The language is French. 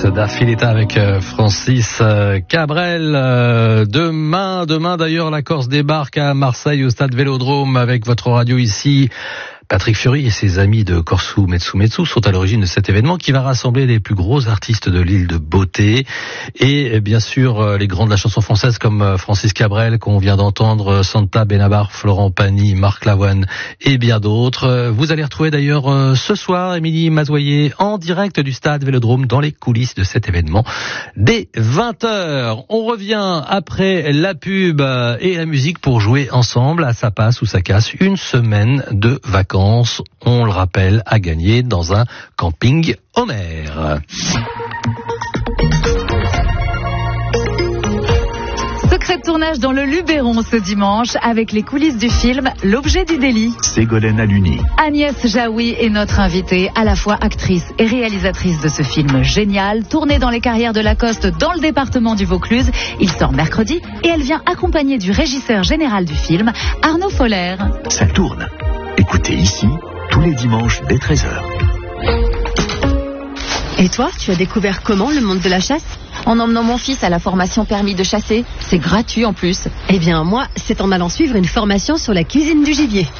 Da Fileta avec Francis Cabrel. Demain d'ailleurs, la Corse débarque à Marseille au stade Vélodrome avec votre radio ici. Patrick Fiori et ses amis de Corsu Metsu sont à l'origine de cet événement qui va rassembler les plus gros artistes de l'île de Beauté et bien sûr les grands de la chanson française comme Francis Cabrel qu'on vient d'entendre, Santa Benabar, Florent Pagny, Marc Lavoine et bien d'autres. Vous allez retrouver d'ailleurs ce soir Émilie Mazoyer en direct du stade Vélodrome dans les coulisses de cet événement dès 20h. On revient après la pub et la musique pour jouer ensemble à Ça passe ou ça casse, une semaine de vacances. On le rappelle, à gagner dans un camping Homer. Secret de tournage dans le Luberon ce dimanche avec les coulisses du film L'objet du délit. Ségolène Aluni. Agnès Jaoui est notre invitée, à la fois actrice et réalisatrice de ce film génial, tourné dans les carrières de Lacoste dans le département du Vaucluse. Il sort mercredi et elle vient accompagnée du régisseur général du film, Arnaud Foller. Ça tourne. Écoutez ici, tous les dimanches dès 13h. Et toi, tu as découvert comment le monde de la chasse ? En emmenant mon fils à la formation permis de chasser. C'est gratuit en plus. Eh bien, moi, c'est en allant suivre une formation sur la cuisine du gibier.